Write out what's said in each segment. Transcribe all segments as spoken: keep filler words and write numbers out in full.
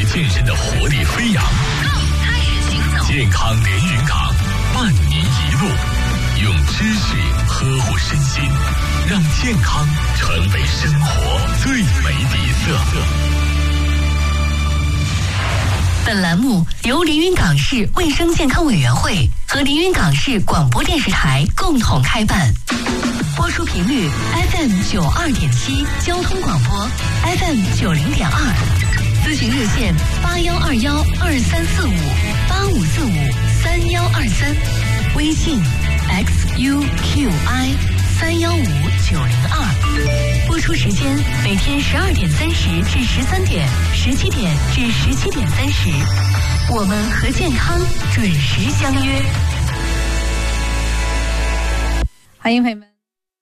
健身的活力飞扬。 开始行走， 健康连云港，伴您一路，用知识呵护身心，让健康成为生活最美底色。 本栏目由连云港市卫生健康委员会和连云港市广播电视台共同开办。播出频率 F M 九二点七，交通广播 F M 九零点二，咨询热线八幺二幺二三四五八五四五三幺二三，微信 X U Q I 三幺五九零二。播出时间每天十二点三十至十三点，十七点至十七点三十，我们和健康准时相约。 欢迎朋友们。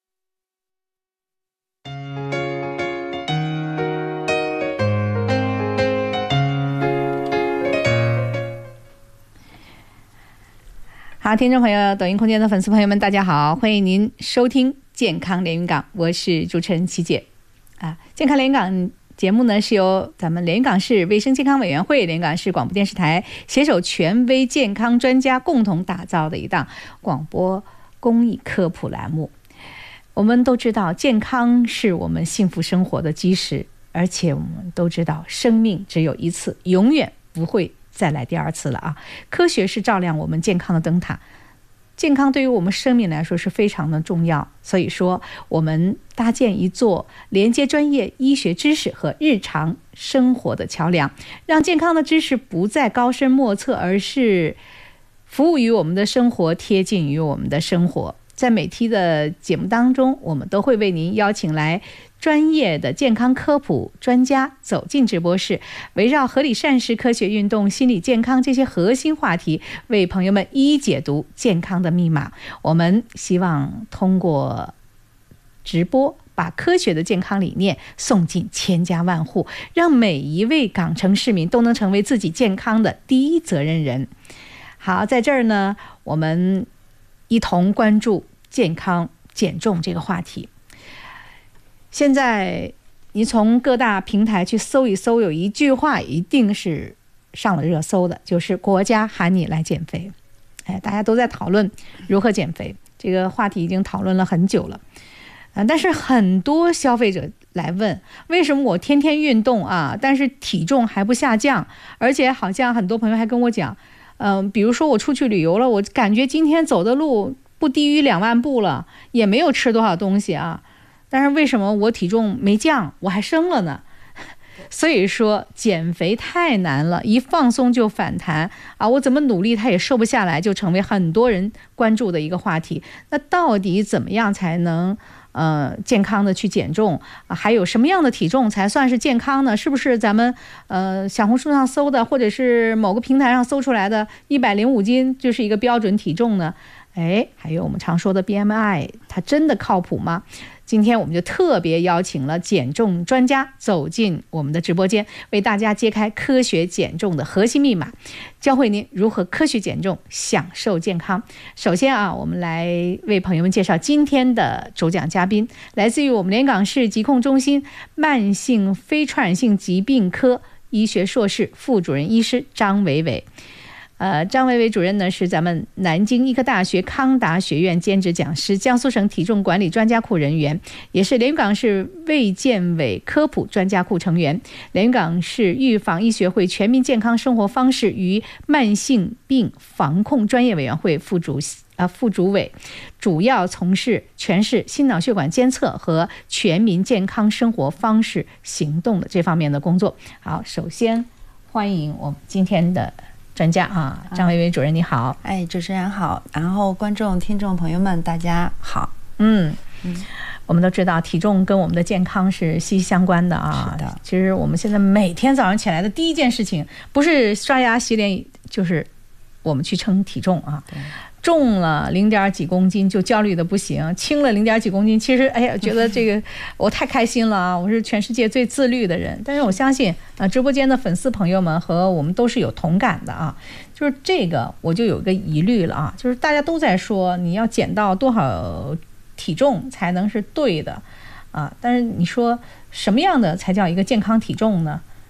好，听众朋友，抖音空间的粉丝朋友们，大家好，欢迎您收听健康连云港，我是主持人琪姐啊。健康连云港节目呢是由咱们连云港市卫生健康委员会、连云港市广播电视台携手权威健康专家共同打造的一档广播公益科普栏目。我们都知道，健康是我们幸福生活的基石，而且我们都知道，生命只有一次，永远不会再来第二次了啊！科学是照亮我们健康的灯塔，健康对于我们生命来说是非常的重要。所以说，我们搭建一座连接专业医学知识和日常生活的桥梁，让健康的知识不再高深莫测，而是服务于我们的生活，贴近于我们的生活。在每期的节目当中，我们都会为您邀请来专业的健康科普专家走进直播室，围绕合理膳食、科学运动、心理健康这些核心话题，为朋友们一一解读健康的密码。我们希望通过直播，把科学的健康理念送进千家万户，让每一位港城市民都能成为自己健康的第一责任人。好，在这儿呢，我们一同关注健康减重这个话题。现在你从各大平台去搜一搜，有一句话一定是上了热搜的，就是国家喊你来减肥。哎，大家都在讨论如何减肥，这个话题已经讨论了很久了。呃、但是很多消费者来问，为什么我天天运动啊，但是体重还不下降？而且好像很多朋友还跟我讲，嗯、呃，比如说我出去旅游了，我感觉今天走的路不低于两万步了，也没有吃多少东西啊，但是为什么我体重没降，我还升了呢？所以说减肥太难了，一放松就反弹啊！我怎么努力它也瘦不下来，就成为很多人关注的一个话题。那到底怎么样才能呃健康的去减重啊？还有什么样的体重才算是健康呢？是不是咱们呃小红书上搜的，或者是某个平台上搜出来的一百零五斤就是一个标准体重呢？哎，还有我们常说的 B M I， 它真的靠谱吗？今天我们就特别邀请了减重专家走进我们的直播间，为大家揭开科学减重的核心密码，教会您如何科学减重，享受健康。首先啊，我们来为朋友们介绍今天的主讲嘉宾，来自于我们连港市疾控中心慢性非传染性疾病科医学硕士副主任医师张伟伟。呃，张伟伟主任呢是咱们南京医科大学康达学院兼职讲师，江苏省体重管理专家库人员，也是连云港市卫健委科普专家库成员，连云港市预防医学会全民健康生活方式与慢性病防控专业委员会副主啊副主委，主要从事全市心脑血管监测和全民健康生活方式行动的这方面的工作。好，首先欢迎我们今天的专家啊，张伟伟主任你好。 哎，主持人好，然后观众听众朋友们大家好。 嗯嗯，我们都知道体重跟我们的健康是息息相关的啊。 是的， 其实我们现在每天早上起来的第一件事情，不是刷牙洗脸，就是我们去称体重啊。重了零点几公斤就焦虑的不行，轻了零点几公斤，其实哎呀，觉得这个我太开心了啊！我是全世界最自律的人。但是我相信啊，直播间的粉丝朋友们和我们都是有同感的啊。就是这个我就有个疑虑了啊，就是大家都在说你要减到多少体重才能是对的啊，但是你说什么样的才叫一个健康体重呢？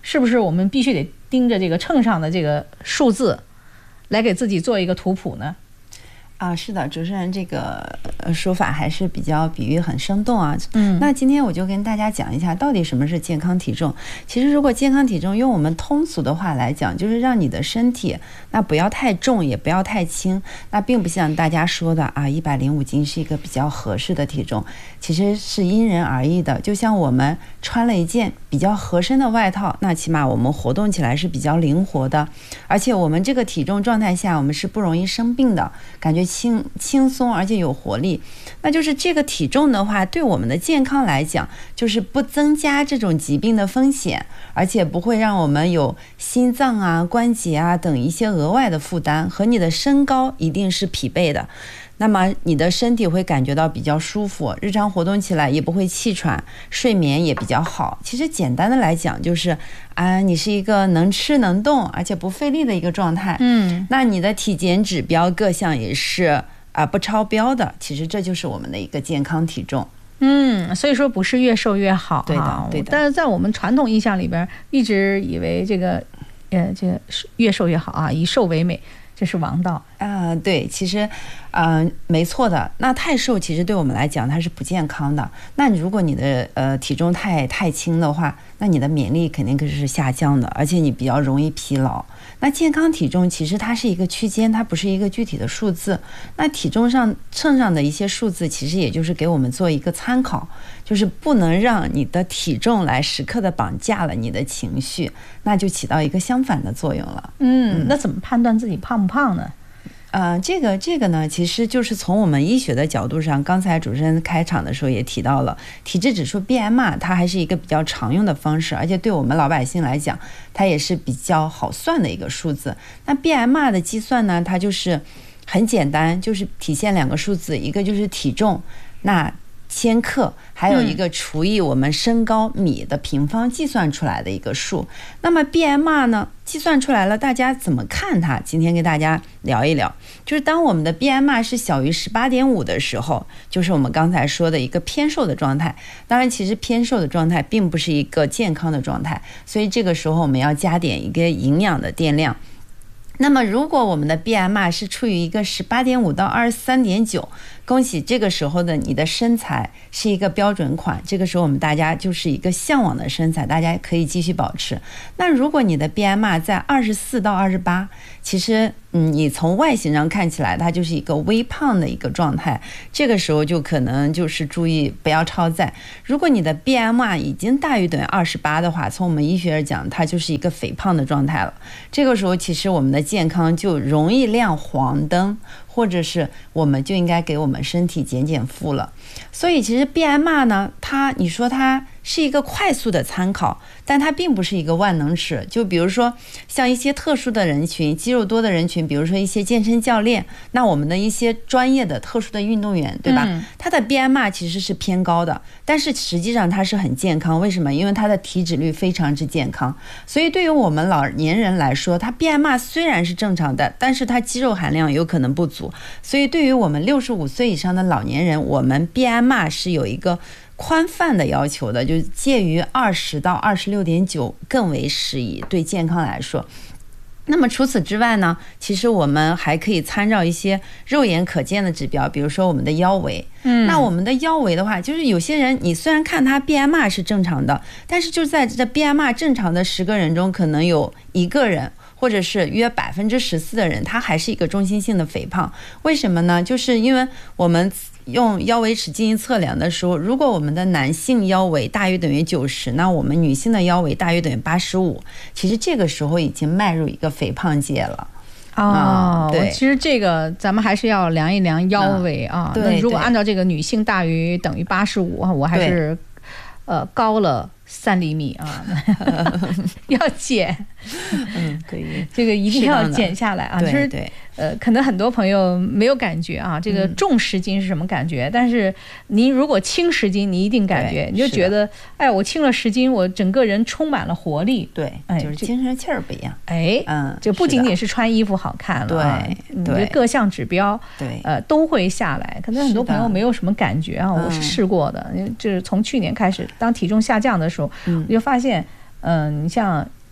是不是我们必须得盯着这个秤上的这个数字，来给自己做一个图谱呢？ 啊，是的，主持人这个说法还是比较比喻很生动啊。 嗯， 那今天我就跟大家讲一下，到底什么是健康体重。其实，如果健康体重用我们通俗的话来讲，就是让你的身体那不要太重，也不要太轻。那并不像大家说的啊，一百零五斤是一个比较合适的体重，其实是因人而异的。就像我们穿了一件比较合身的外套，那起码我们活动起来是比较灵活的，而且我们这个体重状态下，我们是不容易生病的，感觉轻轻松而且有活力。那就是这个体重的话，对我们的健康来讲，就是不增加这种疾病的风险，而且不会让我们有心脏啊、关节啊等一些额外的负担，和你的身高一定是匹配的。那么你的身体会感觉到比较舒服，日常活动起来也不会气喘，睡眠也比较好。其实简单的来讲就是啊，你是一个能吃能动而且不费力的一个状态。 嗯， 那你的体检指标各项也是啊不超标的，其实这就是我们的一个健康体重。 嗯，所以说不是越瘦越好， 对的，对的。 但是在我们传统印象里边，一直以为这个，呃，这个越瘦越好啊，以瘦为美。这是王道啊、呃，对，其实，呃，没错的。那太瘦其实对我们来讲它是不健康的。那如果你的呃体重太太轻的话，那你的免疫力肯定是下降的，而且你比较容易疲劳。那健康体重其实它是一个区间，它不是一个具体的数字。那体重上秤上的一些数字，其实也就是给我们做一个参考，就是不能让你的体重来时刻的绑架了你的情绪，那就起到一个相反的作用了。 嗯，那怎么判断自己胖不胖呢？ 呃，这个这个呢，其实就是从我们医学的角度上，刚才主持人开场的时候也提到了，体质指数 B M I 它还是一个比较常用的方式，而且对我们老百姓来讲，它也是比较好算的一个数字。那 B M I 的计算呢，它就是很简单，就是体现两个数字，一个就是体重，那千克，还有一个除以我们身高米的平方计算出来的一个数。那么 B M I 呢，计算出来了，大家怎么看它？今天跟大家聊一聊，就是当我们的 B M I 是小于 十八点五 的时候，就是我们刚才说的一个偏瘦的状态。当然其实偏瘦的状态并不是一个健康的状态，所以这个时候我们要加点一个营养的电量。那么如果我们的 B M I 是处于一个 十八点五 到 二十三点九， 恭喜这个时候的你的身材是一个标准款，这个时候我们大家就是一个向往的身材，大家可以继续保持。那如果你的 B M I 在二十四到二十八，其实嗯，你从外形上看起来它就是一个微胖的一个状态，这个时候就可能就是注意不要超载。如果你的 B M I 已经大于等于二十八的话，从我们医学而讲，它就是一个肥胖的状态了。这个时候其实我们的健康就容易亮黄灯，或者是我们就应该给我们身体减减负了。所以其实 B M I 呢，它你说它是一个快速的参考，但它并不是一个万能尺。就比如说像一些特殊的人群，肌肉多的人群，比如说一些健身教练，那我们的一些专业的特殊的运动员，对吧、嗯、他的 B M I 其实是偏高的，但是实际上他是很健康。为什么？因为他的体脂率非常之健康。所以对于我们老年人来说，他 B M I 虽然是正常的，但是他肌肉含量有可能不足。所以对于我们六十五岁以上的老年人，我们 B M I 是有一个宽泛的要求的，就介于二十到二十六点九更为适宜，对健康来说。那么除此之外呢，其实我们还可以参照一些肉眼可见的指标，比如说我们的腰围。嗯，那我们的腰围的话，就是有些人你虽然看他 B M I 是正常的，但是就在这 B M I 正常的十个人中，可能有一个人或者是约百分之十四的人，他还是一个中心性的肥胖。为什么呢？就是因为我们用腰围尺进行测量的时候，如果我们的男性腰围大于等于九十，那我们女性的腰围大于等于八十五，其实这个时候已经迈入一个肥胖界了。 哦，对，其实这个咱们还是要量一量腰围啊。 嗯、 那如果按照这个女性大于等于八十五，我还是呃高了三厘米啊，要减。 嗯，可以， 这个一定要减下来啊。 对对， 呃，可能很多朋友没有感觉啊，这个重十斤是什么感觉？嗯、但是您如果轻十斤，你一定感觉，你就觉得，哎，我轻了十斤，我整个人充满了活力。 对，哎、就是精神气儿不一样。 哎，嗯，就不仅仅是穿衣服好看了、啊， 对， 你的各项指标， 对， 呃，都会下来。可能很多朋友没有什么感觉啊，我是试过的，就是从去年开始，当体重下降的时候，嗯、我就发现。嗯，你像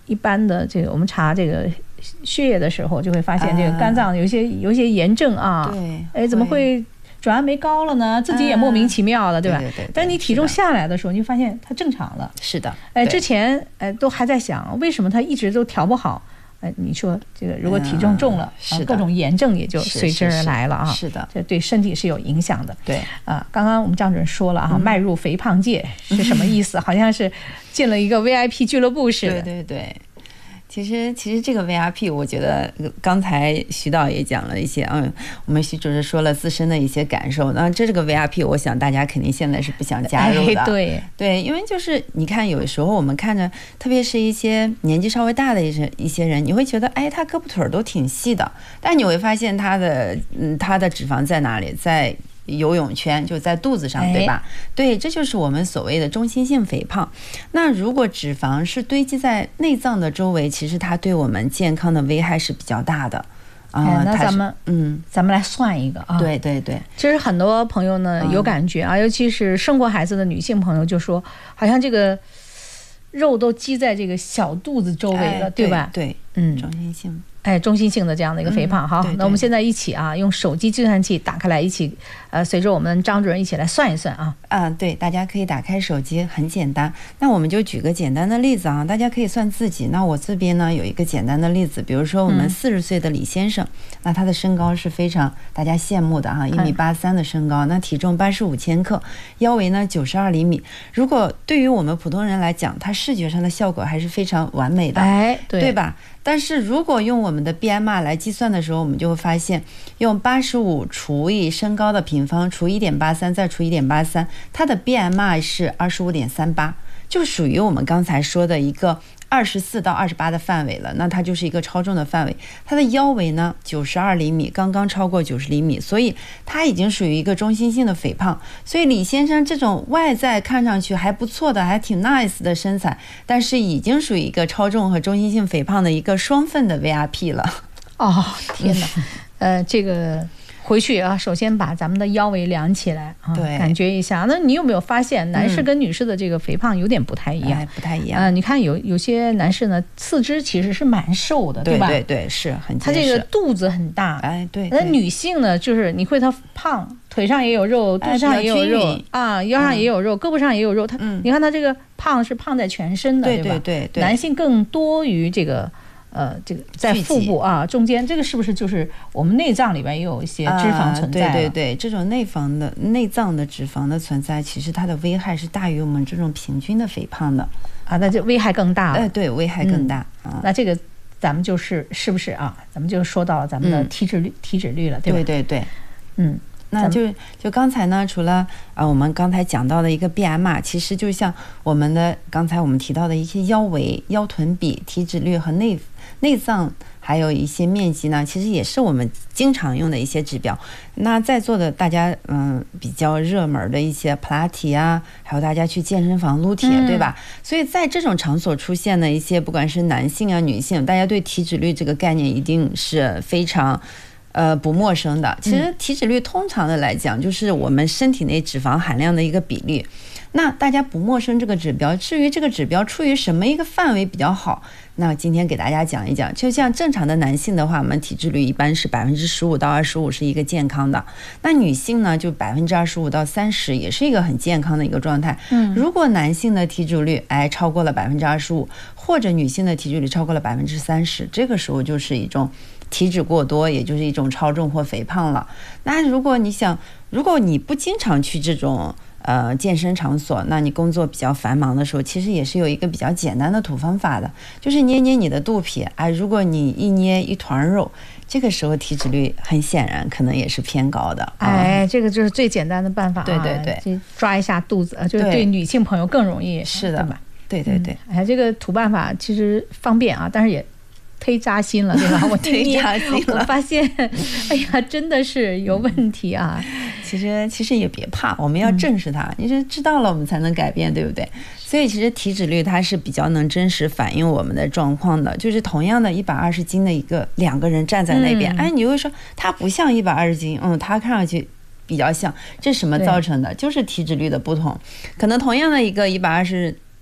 一般的这个我们查这个血液的时候，就会发现这个肝脏有一些有一些炎症啊， 对， 哎，怎么会转氨酶高了呢？自己也莫名其妙了，对吧？ 对对对。 但你体重下来的时候，你就发现它正常了。 是的。 哎，之前哎都还在想为什么它一直都调不好。哎，你说这个如果体重重了， 是的， 各种炎症也就随之而来了啊。 是的， 这对身体是有影响的。 对啊，刚刚我们张主任说了啊，迈入肥胖界是什么意思？好像是进了一个 V I P 俱乐部似的。 对对对。其实，其实这个 V I P， 我觉得刚才徐导也讲了一些，嗯，我们徐主任说了自身的一些感受。那这这个 V I P， 我想大家肯定现在是不想加入的， 哎、对对，因为就是你看，有时候我们看着，特别是一些年纪稍微大的一些一些人，你会觉得，哎，他胳膊腿儿都挺细的，但你会发现他的，嗯，他的脂肪在哪里？在游泳圈，就在肚子上，对吧？对，这就是我们所谓的中心性肥胖。那如果脂肪是堆积在内脏的周围，其实它对我们健康的危害是比较大的。啊、 哎，那咱们嗯， 咱们来算一个啊。 对对对， 其实很多朋友呢有感觉啊，嗯、尤其是生过孩子的女性朋友，就说好像这个肉都积在这个小肚子周围了， 哎、 对吧？ 对， 嗯， 中心性。 哎，中心性的这样的一个肥胖，好， 嗯、 那我们现在一起啊，用手机计算器打开来，一起，呃，随着我们张主任一起来算一算啊。 啊，对，大家可以打开手机，很简单。那我们就举个简单的例子啊，大家可以算自己。那我这边呢有一个简单的例子，比如说我们四十岁的李先生，嗯、那他的身高是非常大家羡慕的哈，一米八三的身高，那体重八十五千克，腰围呢九十二厘米。如果对于我们普通人来讲，他视觉上的效果还是非常完美的， 哎，对， 对吧？但是如果用我们的 B M I 来计算的时候，我们就会发现，用八十五除以身高的平方除 一点八三 再除 一点八三， 它的 B M I 是 二十五点三八， 就属于我们刚才说的一个二十四到二十八的范围了，那它就是一个超重的范围。它的腰围呢九十二厘米，刚刚超过九十厘米，所以它已经属于一个中心性的肥胖。所以李先生这种外在看上去还不错的，还挺 nice 的身材，但是已经属于一个超重和中心性肥胖的一个双份的 V I P 了。 哦，天哪，呃，这个。回去啊，首先把咱们的腰围量起来啊， 对， 感觉一下。那你有没有发现，男士跟女士的这个肥胖有点不太一样？ 嗯哎、不太一样。 呃，你看有有些男士呢，四肢其实是蛮瘦的， 对吧？ 对对，是很结实。 他这个肚子很大， 哎，对。 那女性呢，就是你会她胖，腿上也有肉，肚子上也有肉、哎、啊，腰上也有肉，嗯、胳膊上也有肉。她， 嗯、 你看她这个胖是胖在全身的， 对吧？ 对对对。 男性更多于这个。呃，这个在腹部啊中间，这个是不是就是我们内脏里边也有一些脂肪存在、啊？ 对对对，这种内房的内脏的脂肪的存在，其实它的危害是大于我们这种平均的肥胖的啊，那就危害更大了。 哎，对，危害更大、 嗯、啊。那这个咱们就是是不是啊？咱们就说到了咱们的体脂率，嗯、体脂率了，对吧？ 对对对， 嗯。 那就就刚才呢，除了啊、呃，我们刚才讲到的一个 B M I， 其实就像我们的刚才我们提到的一些腰围、腰臀比、体脂率和内内脏，还有一些面积呢，其实也是我们经常用的一些指标。那在座的大家，嗯、呃，比较热门的一些普拉提啊，还有大家去健身房撸铁，嗯、对吧？所以在这种场所出现的一些，不管是男性啊、女性，大家对体脂率这个概念一定是非常。呃，不陌生的。其实体脂率通常的来讲，就是我们身体内脂肪含量的一个比例。那大家不陌生这个指标，至于这个指标处于什么一个范围比较好，那今天给大家讲一讲。就像正常的男性的话，我们体脂率一般是百分之十五到二十五是一个健康的。那女性呢，就百分之二十五到三十也是一个很健康的一个状态。嗯，如果男性的体脂率哎超过了百分之二十五，或者女性的体脂率超过了百分之三十，这个时候就是一种。体脂过多，也就是一种超重或肥胖了。那如果你想，如果你不经常去这种呃健身场所，那你工作比较繁忙的时候，其实也是有一个比较简单的土方法的，就是捏捏你的肚皮。哎，如果你一捏一团肉，这个时候体脂率很显然可能也是偏高的。 哎，这个就是最简单的办法、啊。 对对对， 抓一下肚子，就是对女性朋友更容易， 是的， 对吧？ 对对对。 嗯、哎，这个土办法其实方便啊，但是也。忒扎心了，对吧？我忒扎心了， 我发现，哎呀，真的是有问题啊！ 其实，其实也别怕，我们要正视它。嗯、你是知道了，我们才能改变，对不对？所以，其实体脂率它是比较能真实反映我们的状况的。就是同样的一百二十斤的一个两个人站在那边，嗯、哎，你会说他不像一百二十斤，嗯，他看上去比较像，这是什么造成的？就是体脂率的不同。可能同样的一个一百二十。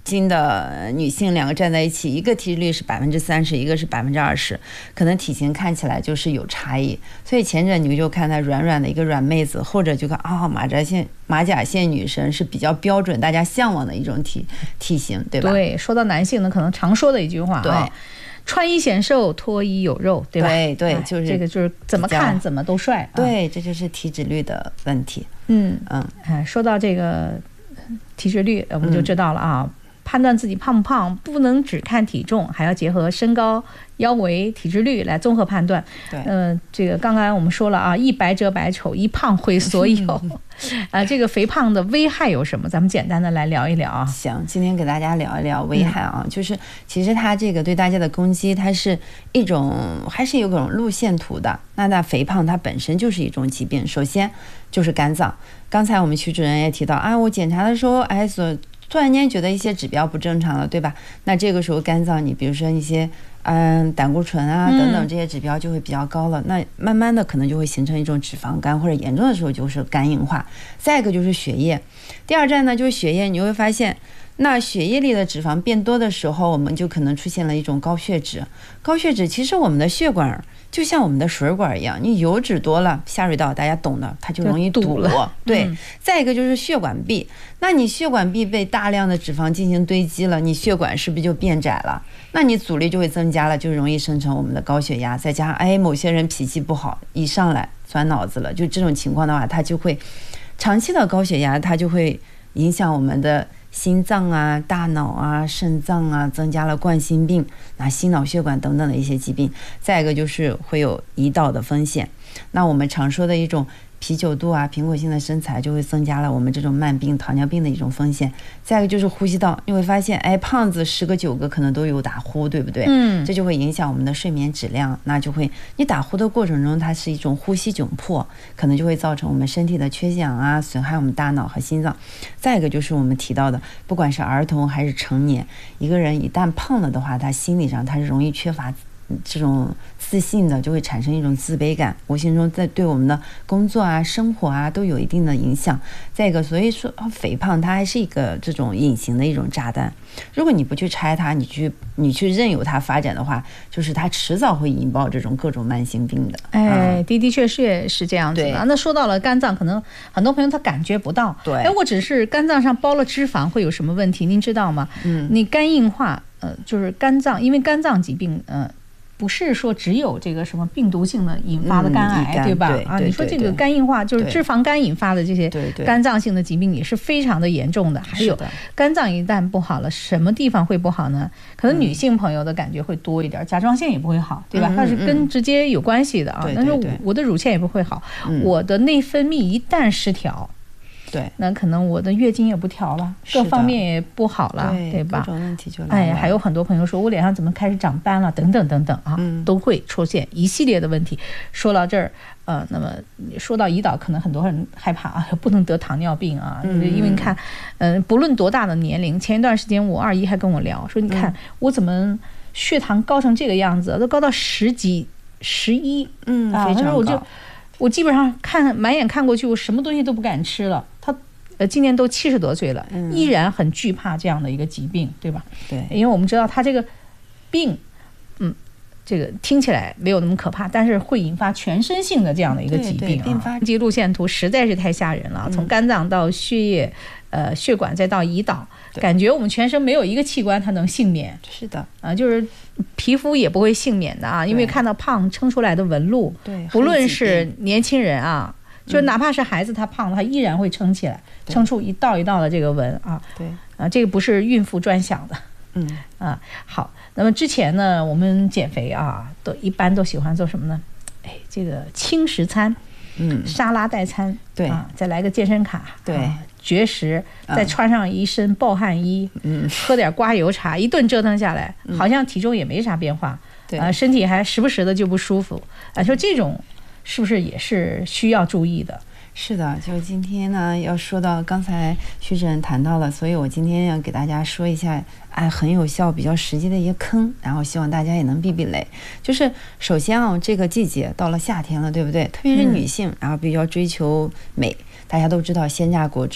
斤的女性两个站在一起，一个体脂率是百分之三十，一个是百分之二十，可能体型看起来就是有差异。所以前者你就看她软软的一个软妹子，或者就看啊、哦、马甲线马甲线女神是比较标准大家向往的一种体体型，对吧？ 对，说到男性呢，可能常说的一句话啊。 对， 穿衣显瘦，脱衣有肉，对吧？ 对对，就是这个就是怎么看怎么都帅。 对，这就是体脂率的问题。 嗯嗯， 哎，说到这个体脂率，我们就知道了啊。嗯，判断自己胖不胖，不能只看体重，还要结合身高、腰围、体脂率来综合判断。 对， 嗯、呃，这个刚刚我们说了啊，一白遮百丑，一胖毁所有。啊，这个肥胖的危害有什么？咱们简单的来聊一聊啊。 行，今天给大家聊一聊危害啊，嗯、就是其实它这个对大家的攻击，它是一种还是有种路线图的。那那肥胖它本身就是一种疾病，首先就是肝脏。刚才我们徐主任也提到啊，我检查的时候，哎，所突然间觉得一些指标不正常了，对吧？那这个时候肝脏，你比如说一些嗯胆固醇啊等等这些指标就会比较高了，嗯、那慢慢的可能就会形成一种脂肪肝，或者严重的时候就是肝硬化。再一个就是血液，第二站呢就是血液，你会发现那血液里的脂肪变多的时候，我们就可能出现了一种高血脂。高血脂其实我们的血管就像我们的水管一样，你油脂多了，下水道大家懂的，它就容易堵了。 对、 嗯， 再一个就是血管壁，那你血管壁被大量的脂肪进行堆积了，你血管是不是就变窄了？那你阻力就会增加了，就容易生成我们的高血压。再加上哎，某些人脾气不好，一上来钻脑子了，就这种情况的话，它就会长期的高血压，它就会影响我们的心脏啊、大脑啊、肾脏啊，增加了冠心病、那心脑血管等等的一些疾病。再一个就是会有胰岛的风险。那我们常说的一种啤酒肚啊、苹果性的身材，就会增加了我们这种慢病、糖尿病的一种风险。再一个就是呼吸道，你会发现，哎，胖子十个九个可能都有打呼，对不对？ 嗯， 这就会影响我们的睡眠质量，那就会你打呼的过程中，它是一种呼吸窘迫，可能就会造成我们身体的缺氧啊，损害我们大脑和心脏。再一个就是我们提到的，不管是儿童还是成年，一个人一旦胖了的话，他心理上他是容易缺乏这种自信的，就会产生一种自卑感，无形中在对我们的工作啊、生活啊都有一定的影响。再一个，所以说肥胖它还是一个这种隐形的一种炸弹，如果你不去拆它，你去你去任由它发展的话，就是它迟早会引爆这种各种慢性病的。 哎，的的确确是这样子的。那说到了肝脏，可能很多朋友他感觉不到， 对， 哎，我只是肝脏上包了脂肪会有什么问题？您知道吗？ 嗯， 你肝硬化，呃，就是肝脏，因为肝脏疾病，呃。不是说只有这个什么病毒性的引发的肝癌， 嗯、 对吧？ 对啊，你说这个肝硬化就是脂肪肝引发的这些肝脏性的疾病也是非常的严重的。还有肝脏一旦不好了，什么地方会不好呢？可能女性朋友的感觉会多一点，甲状腺也不会好，对吧？ 嗯、 它是跟直接有关系的啊。但是我的乳腺也不会好， 嗯、 我的内分泌一旦失调。 对， 那可能我的月经也不调了，各方面也不好了， 对, 对吧？ 各种问题就来了。 哎，还有很多朋友说我脸上怎么开始长斑了，等等等等啊， 嗯、 都会出现一系列的问题。说到这儿，呃，那么说到胰岛，可能很多人害怕啊，不能得糖尿病啊， 嗯、 因为你看，嗯、呃，不论多大的年龄，前一段时间我二姨还跟我聊说，你看、嗯、我怎么血糖高成这个样子，都高到十几、十一， 嗯， 啊， 非常高。 我就我基本上看满眼看过去，我什么东西都不敢吃了。他呃今年都七十多岁了， 嗯、 依然很惧怕这样的一个疾病，对吧？ 对， 因为我们知道他这个病，嗯，这个听起来没有那么可怕，但是会引发全身性的这样的一个疾病啊。这路线图实在是太吓人了， 嗯、 从肝脏到血液、呃血管再到胰岛，感觉我们全身没有一个器官它能幸免。 是的， 啊，就是皮肤也不会幸免的啊，因为看到胖撑出来的纹路， 对， 不论是年轻人啊，就哪怕是孩子他胖了，他依然会撑起来，撑出一道一道的这个纹啊。 对啊，这个不是孕妇专享的。 嗯啊，好，那么之前呢，我们减肥啊，都一般都喜欢做什么呢？哎，这个轻食餐， 嗯， 沙拉代餐， 对啊，再来个健身卡， 对， 啊、绝食，再穿上一身暴汗衣， 嗯， 喝点刮油茶，一顿折腾下来， 嗯、 好像体重也没啥变化， 对啊，身体还时不时的就不舒服，啊，说这种是不是也是需要注意的？ 是的，就今天呢，要说到刚才徐主任谈到了，所以我今天要给大家说一下，哎，很有效、比较实际的一些坑，然后希望大家也能避避雷。就是首先啊，这个季节到了夏天了，对不对？特别是女性，嗯、然后比较追求美，大家都知道鲜榨果汁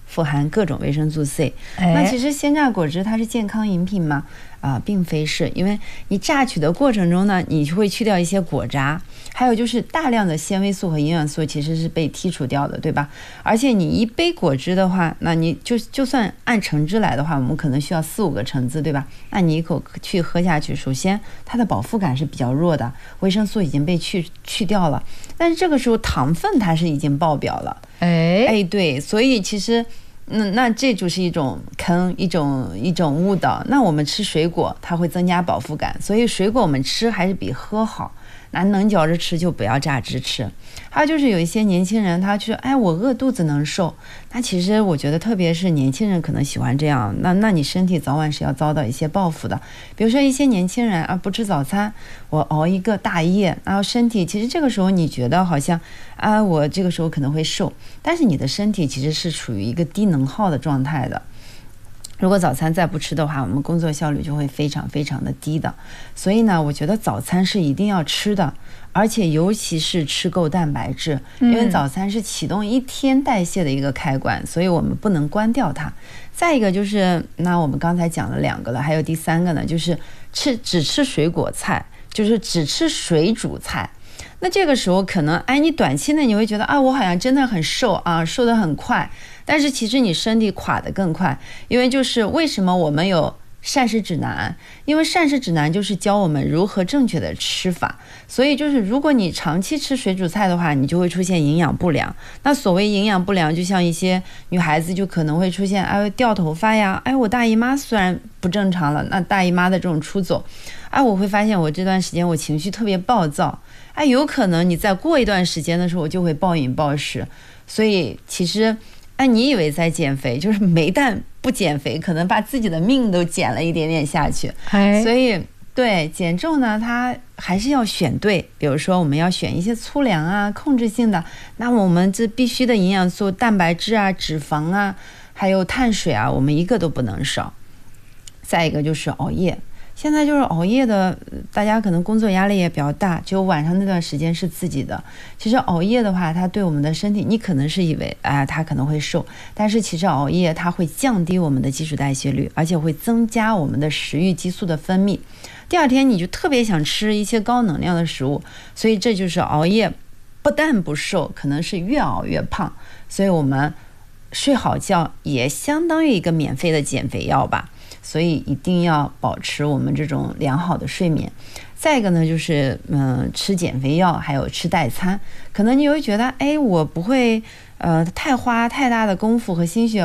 富含各种维生素 C。 哎、 那其实鲜榨果汁它是健康饮品吗？啊、呃，并非是，因为你榨取的过程中呢，你会去掉一些果渣，还有就是大量的纤维素和营养素其实是被剔除掉的，对吧？而且你一杯果汁的话，那你就就算按橙汁来的话，我们可能需要四五个橙子，对吧？那你一口去喝下去，首先它的饱腹感是比较弱的，维生素已经被去去掉了，但是这个时候糖分它是已经爆表了， 哎哎，对，所以其实。嗯，那这就是一种坑，一种一种误导。那我们吃水果，它会增加饱腹感，所以水果我们吃还是比喝好。那能嚼着吃就不要榨汁吃。还有就是有一些年轻人，他去，哎，我饿肚子能瘦。那其实我觉得，特别是年轻人可能喜欢这样。那那你身体早晚是要遭到一些报复的。比如说一些年轻人啊，不吃早餐，我熬一个大夜，然后身体其实这个时候你觉得好像啊，我这个时候可能会瘦，但是你的身体其实是处于一个低能耗的状态的。如果早餐再不吃的话，我们工作效率就会非常非常的低的。所以呢，我觉得早餐是一定要吃的，而且尤其是吃够蛋白质，因为早餐是启动一天代谢的一个开关，所以我们不能关掉它。再一个就是，那我们刚才讲了两个了，还有第三个呢，就是吃只吃水果菜，就是只吃水煮菜。那这个时候可能，哎，你短期内你会觉得啊，我好像真的很瘦啊，瘦得很快，但是其实你身体垮得更快，因为就是为什么我们有膳食指南？因为膳食指南就是教我们如何正确的吃法，所以就是如果你长期吃水煮菜的话，你就会出现营养不良。那所谓营养不良，就像一些女孩子就可能会出现哎掉头发呀，哎我大姨妈虽然不正常了，那大姨妈的这种出走，哎我会发现我这段时间我情绪特别暴躁。哎，有可能你再过一段时间的时候，我就会暴饮暴食。所以其实，哎，你以为在减肥，就是没但不减肥，可能把自己的命都减了一点点下去。 哎， 所以对减重呢，它还是要选对。比如说，我们要选一些粗粮啊、控制性的。那我们这必须的营养素，蛋白质啊、脂肪啊，还有碳水啊，我们一个都不能少。再一个就是熬夜。现在就是熬夜的，大家可能工作压力也比较大，只有晚上那段时间是自己的。其实熬夜的话，它对我们的身体，你可能是以为啊，它可能会瘦，但是其实熬夜它会降低我们的基础代谢率，而且会增加我们的食欲激素的分泌。第二天你就特别想吃一些高能量的食物，所以这就是熬夜不但不瘦，可能是越熬越胖。所以我们睡好觉也相当于一个免费的减肥药吧。所以一定要保持我们这种良好的睡眠。再一个呢，就是嗯、呃，吃减肥药，还有吃代餐。可能你会觉得，哎，我不会呃太花太大的功夫和心血